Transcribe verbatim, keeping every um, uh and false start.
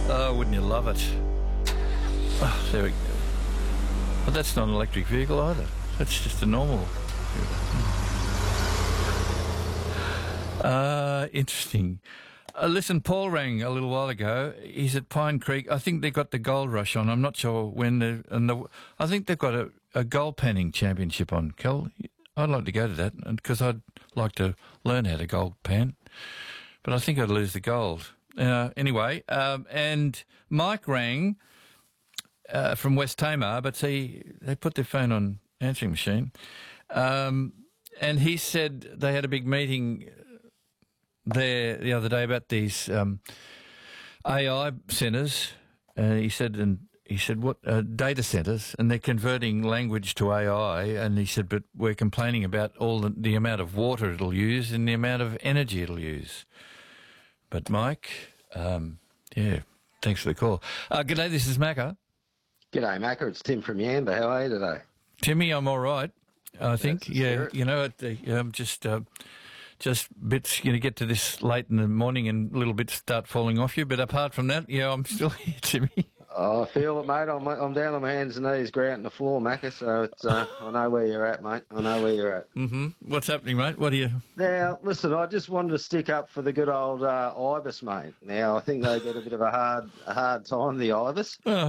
Oh, wouldn't you love it? Oh, there we go. But that's not an electric vehicle either. That's just a normal. Uh, interesting. Uh, listen, Paul rang a little while ago. He's at Pine Creek. I think they got the gold rush on. I'm not sure when. The, and the, I think they've got a, a gold panning championship on. Kel, I'd like to go to that because I'd like to learn how to gold pan. But I think I'd lose the gold. Uh, anyway, um, and Mike rang uh, from West Tamar, but see, they put their phone on answering machine. Um, and he said they had a big meeting there the other day about these um, A I centres. Uh, he said, and he said, what uh, data centres, and they're converting language to A I. And he said, but we're complaining about all the, the amount of water it'll use and the amount of energy it'll use. But Mike, um, yeah, thanks for the call. Uh, g'day, this is Macca. G'day, Macca. It's Tim from Yamba. How are you today? Timmy, I'm all right. I think, That's the yeah, spirit. you know, at the, um, just. Uh, Just bits, you know, get to this late in the morning and little bits start falling off you. But apart from that, yeah, I'm still here, Timmy. Oh, I feel it, mate. I'm, I'm down on my hands and knees, grouting the floor, Macca, so it's, uh, I know where you're at, mate. I know where you're at. Mm-hmm. What's happening, mate? What are you... Now, listen, I just wanted to stick up for the good old uh, Ibis, mate. Now, I think they get a bit of a hard, a hard time, the Ibis. Oh,